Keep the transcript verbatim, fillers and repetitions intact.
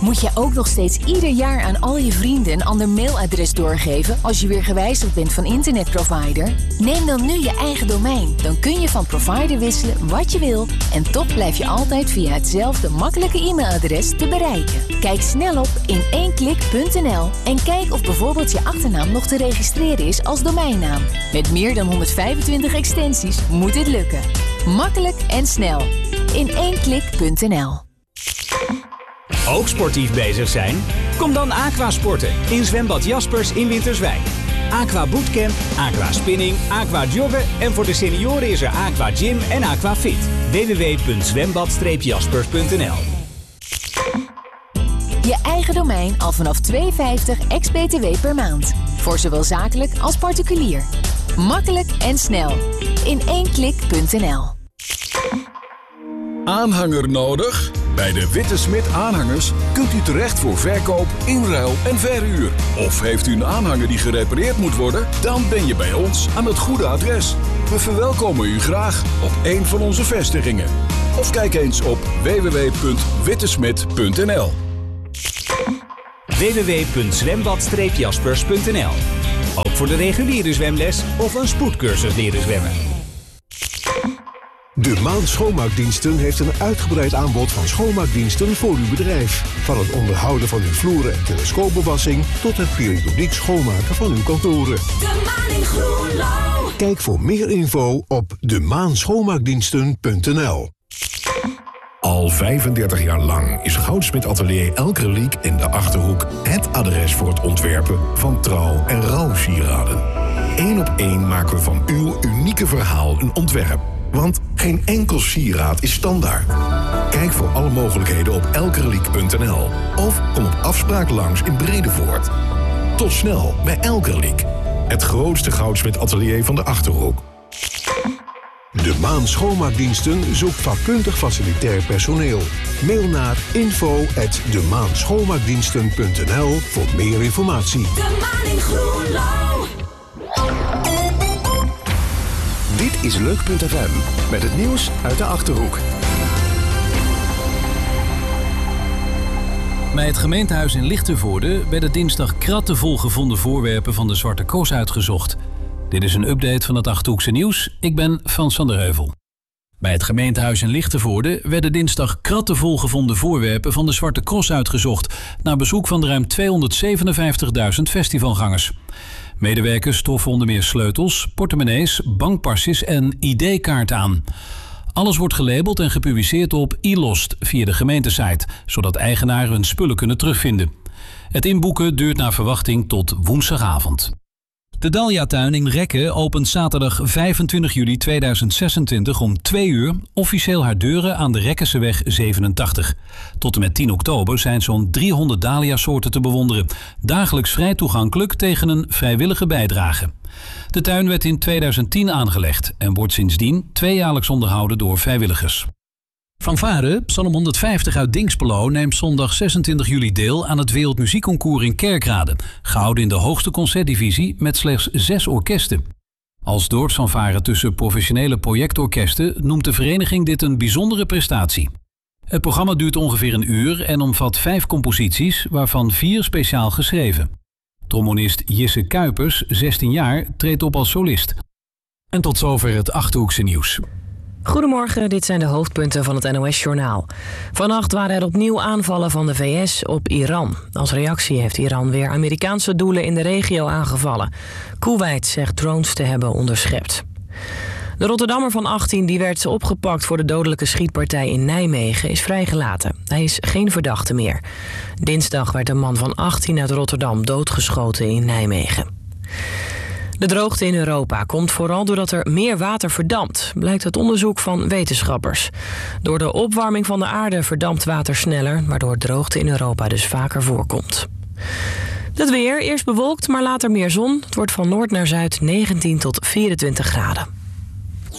Moet jij ook nog steeds ieder jaar aan al je vrienden een ander mailadres doorgeven als je weer gewijzigd bent van internetprovider? Neem dan nu je eigen domein. Dan kun je van provider wisselen wat je wil en toch blijf je altijd via hetzelfde makkelijke e-mailadres te bereiken. Kijk snel op in één klik punt n l en kijk of bijvoorbeeld je achternaam nog te registreren is als domeinnaam. Met meer dan honderdvijfentwintig extensies moet dit lukken. Makkelijk en snel. in één klik punt n l. Ook sportief bezig zijn? Kom dan Aqua sporten in zwembad Jaspers in Winterswijk. Aqua Bootcamp, Aqua Spinning, Aqua Joggen en voor de senioren is er Aqua Gym en Aqua Fit. w w w punt zwembad jaspers punt n l. Je eigen domein al vanaf twee euro vijftig ex-B T W per maand. Voor zowel zakelijk als particulier. Makkelijk en snel. in één klik punt n l. Aanhanger nodig? Bij de Witte Smit Aanhangers kunt u terecht voor verkoop, inruil en verhuur. Of heeft u een aanhanger die gerepareerd moet worden? Dan ben je bij ons aan het goede adres. We verwelkomen u graag op een van onze vestigingen. Of kijk eens op w w w punt wittesmit punt n l. w w w punt zwembad jaspers punt n l. Ook voor de reguliere zwemles of een spoedcursus leren zwemmen. De Maan Schoonmaakdiensten heeft een uitgebreid aanbod van schoonmaakdiensten voor uw bedrijf. Van het onderhouden van uw vloeren en telescoopbewassing tot het periodiek schoonmaken van uw kantoren. De Maan in Groenlo. Kijk voor meer info op de maan schoonmaakdiensten punt n l. Al vijfendertig jaar lang is Goudsmit Atelier Elkerliek in de Achterhoek het adres voor het ontwerpen van trouw- en rouwsieraden. Eén op één maken we van uw unieke verhaal een ontwerp. Want geen enkel sieraad is standaard. Kijk voor alle mogelijkheden op elkerliek punt n l of kom op afspraak langs in Bredevoort. Tot snel bij Elkerliek, het grootste goudsmit-atelier van de Achterhoek. De Maan Schoonmaakdiensten zoekt vakkundig facilitair personeel. Mail naar info at de maan schoonmaakdiensten punt n l voor meer informatie. De Maan in Groenlo. Dit is Leuk punt f m met het nieuws uit de Achterhoek. Bij het gemeentehuis in Lichtenvoorde werden dinsdag krattenvol gevonden voorwerpen van de Zwarte Cross uitgezocht. Dit is een update van het Achterhoekse nieuws. Ik ben Frans van der Heuvel. Bij het gemeentehuis in Lichtenvoorde werden dinsdag krattenvol gevonden voorwerpen van de Zwarte Cross uitgezocht, na bezoek van de ruim tweehonderdzevenenvijftigduizend festivalgangers. Medewerkers troffen onder meer sleutels, portemonnees, bankpasjes en I D-kaart aan. Alles wordt gelabeld en gepubliceerd op e-lost via de gemeentesite, zodat eigenaren hun spullen kunnen terugvinden. Het inboeken duurt naar verwachting tot woensdagavond. De Dahlia-tuin in Rekken opent zaterdag vijfentwintig juli tweeduizend zesentwintig om twee uur officieel haar deuren aan de Rekkenseweg zevenentachtig. Tot en met tien oktober zijn zo'n driehonderd Dahlia-soorten te bewonderen. Dagelijks vrij toegankelijk tegen een vrijwillige bijdrage. De tuin werd in tweeduizend tien aangelegd en wordt sindsdien tweejaarlijks onderhouden door vrijwilligers. Fanfare, Psalm honderdvijftig uit Dinxperlo, neemt zondag zesentwintig juli deel aan het Wereldmuziekconcours in Kerkrade, gehouden in de hoogste concertdivisie met slechts zes orkesten. Als dorpsfanfare tussen professionele projectorkesten noemt de vereniging dit een bijzondere prestatie. Het programma duurt ongeveer een uur en omvat vijf composities, waarvan vier speciaal geschreven. Trombonist Jisse Kuipers, zestien jaar, treedt op als solist. En tot zover het Achterhoekse nieuws. Goedemorgen, dit zijn de hoofdpunten van het N O S-journaal. Vannacht waren er opnieuw aanvallen van de V S op Iran. Als reactie heeft Iran weer Amerikaanse doelen in de regio aangevallen. Kuwait zegt drones te hebben onderschept. De Rotterdammer van achttien die werd opgepakt voor de dodelijke schietpartij in Nijmegen is vrijgelaten. Hij is geen verdachte meer. Dinsdag werd een man van achttien uit Rotterdam doodgeschoten in Nijmegen. De droogte in Europa komt vooral doordat er meer water verdampt, blijkt uit onderzoek van wetenschappers. Door de opwarming van de aarde verdampt water sneller, waardoor droogte in Europa dus vaker voorkomt. Het weer, eerst bewolkt, maar later meer zon. Het wordt van noord naar zuid negentien tot vierentwintig graden.